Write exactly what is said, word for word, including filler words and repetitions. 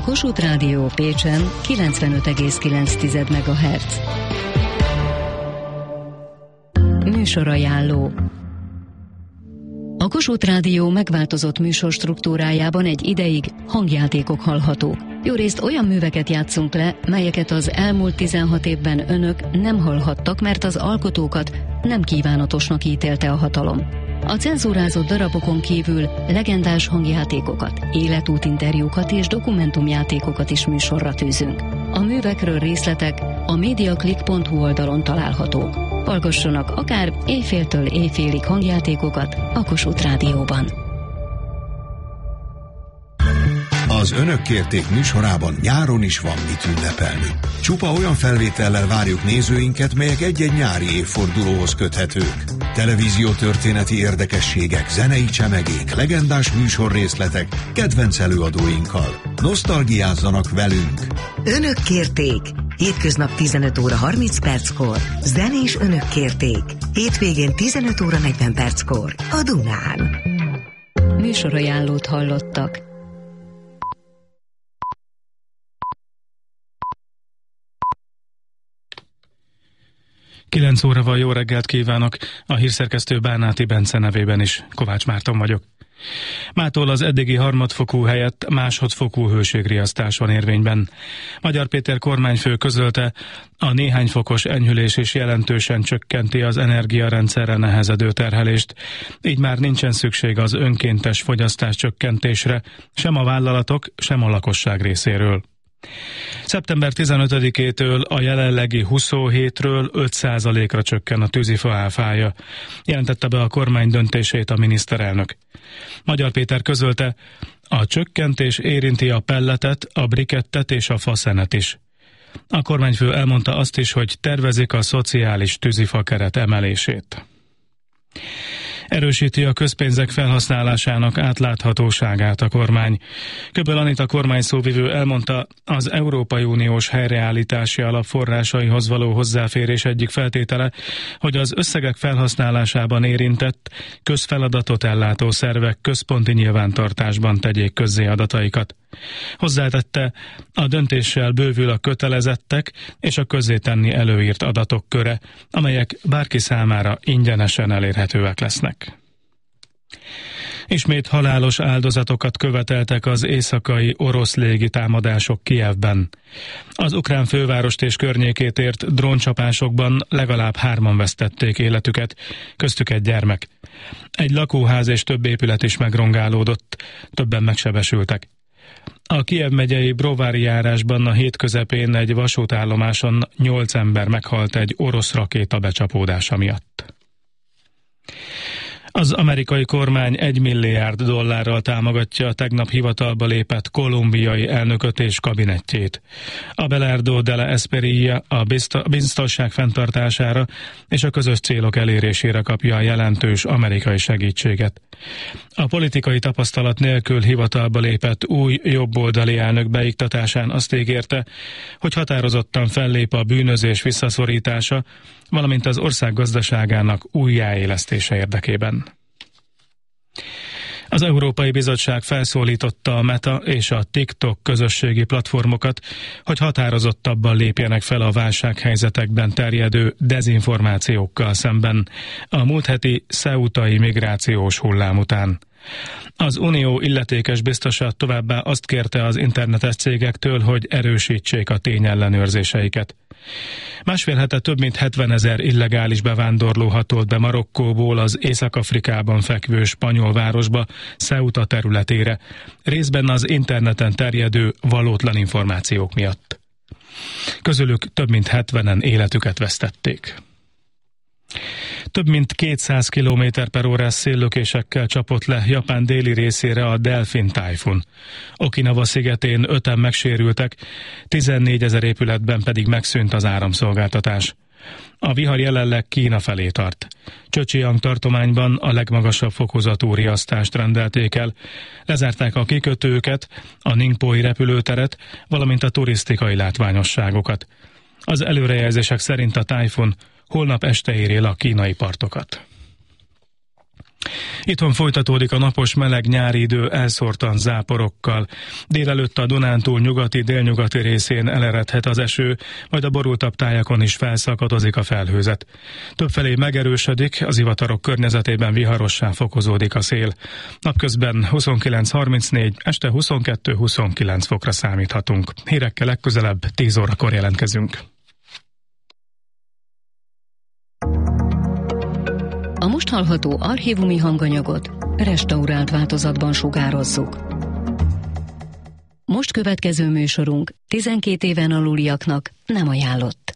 Kossuth Rádió Pécsen kilencvenöt egész kilenc megahertz. Műsorajánló. A Kossuth Rádió megváltozott műsor struktúrájában egy ideig hangjátékok hallhatók. Jórészt olyan műveket játszunk le, melyeket az elmúlt tizenhat évben önök nem hallhattak, mert az alkotókat nem kívánatosnak ítélte a hatalom. A cenzúrázott darabokon kívül legendás hangjátékokat, életútinterjúkat és dokumentumjátékokat is műsorra tűzünk. A művekről részletek a mediaclick pont hu oldalon találhatók. Hallgassanak akár éjféltől éjfélig hangjátékokat a Kossuth Rádióban. Az Önök kérték műsorában nyáron is van mit ünnepelni. Csupa olyan felvétellel várjuk nézőinket, melyek egy-egy nyári évfordulóhoz köthetők. Televíziótörténeti érdekességek, zenei csemegék, legendás műsorrészletek, kedvenc előadóinkkal. Nosztalgiázzanak velünk! Önök kérték! Hétköznap tizenöt óra harminc perckor. Zenés Önök kérték! Hétvégén tizenöt óra negyven perckor. A Dunán. Műsorajánlót hallottak. kilenc óra van, jó reggelt kívánok! A hírszerkesztő Bárnáti Bence nevében is, Kovács Márton vagyok. Mától az eddigi harmadfokú helyett másodfokú hőségriasztás van érvényben. Magyar Péter kormányfő közölte, a néhány fokos enyhülés is jelentősen csökkenti az energiarendszerre nehezedő terhelést, így már nincsen szükség az önkéntes fogyasztás csökkentésre, sem a vállalatok, sem a lakosság részéről. szeptember tizenötödikétől a jelenlegi huszonhétről öt százalékra csökken a tűzifa áfája, jelentette be a kormány döntését a miniszterelnök. Magyar Péter közölte, a csökkentés érinti a pelletet, a brikettet és a faszenet is. A kormányfő elmondta azt is, hogy tervezik a szociális tűzifa keret emelését. Erősíti a közpénzek felhasználásának átláthatóságát a kormány. Köböl Anita kormányszóvivő elmondta, az Európai Uniós helyreállítási alap forrásaihoz való hozzáférés egyik feltétele, hogy az összegek felhasználásában érintett közfeladatot ellátó szervek központi nyilvántartásban tegyék közzé adataikat. Hozzátette, a döntéssel bővül a kötelezettek és a közzétenni előírt adatok köre, amelyek bárki számára ingyenesen elérhetőek lesznek. Ismét halálos áldozatokat követeltek az éjszakai orosz légitámadások Kijevben. Az ukrán fővárost és környékét ért dróncsapásokban legalább hárman vesztették életüket, köztük egy gyermek. Egy lakóház és több épület is megrongálódott, többen megsebesültek. A Kijev megyei Brovári járásban a hét közepén egy vasútállomáson nyolc ember meghalt egy orosz rakéta becsapódása miatt. Az amerikai kormány egy milliárd dollárral támogatja a tegnap hivatalba lépett kolumbiai elnököt és kabinettjét. Abelardo de la Espriella a biztonság fenntartására és a közös célok elérésére kapja a jelentős amerikai segítséget. A politikai tapasztalat nélkül hivatalba lépett új jobboldali elnök beiktatásán azt ígérte, hogy határozottan fellép a bűnözés visszaszorítása, valamint az ország gazdaságának újjáélesztése érdekében. Az Európai Bizottság felszólította a Meta és a TikTok közösségi platformokat, hogy határozottabban lépjenek fel a válsághelyzetekben terjedő dezinformációkkal szemben a múlt heti ceutai migrációs hullám után. Az Unió illetékes biztosa továbbá azt kérte az internetes cégektől, hogy erősítsék a tényellenőrzéseiket. Másfél hete több mint hetvenezer illegális bevándorló hatolt be Marokkóból az Észak-Afrikában fekvő spanyol városba, Ceuta területére, részben az interneten terjedő valótlan információk miatt. Közülük több mint hetvenen életüket vesztették. Több mint kétszáz kilométer per órás széllökésekkel csapott le Japán déli részére a Delfin tájfun. Okinawa szigetén öten megsérültek, tizennégyezer épületben pedig megszűnt az áramszolgáltatás. A vihar jelenleg Kína felé tart. Zhejiang tartományban a legmagasabb fokozatú riasztást rendelték el. Lezárták a kikötőket, a Ningpoi repülőteret, valamint a turisztikai látványosságokat. Az előrejelzések szerint a tájfun holnap este éri el a kínai partokat. Itthon folytatódik a napos meleg nyári idő elszórtan záporokkal. Délelőtt a Dunántúl nyugati, délnyugati részén eleredhet az eső, majd a borultabb tájakon is felszakadozik a felhőzet. Többfelé megerősödik, az ivatarok környezetében viharossá fokozódik a szél. Napközben huszonkilenc harmincnégy, este huszonkettő huszonkilenc fokra számíthatunk. Hírekkel legközelebb tíz órakor jelentkezünk. A most hallható archívumi hanganyagot restaurált változatban sugározzuk. Most következő műsorunk tizenkét éven aluliaknak nem ajánlott.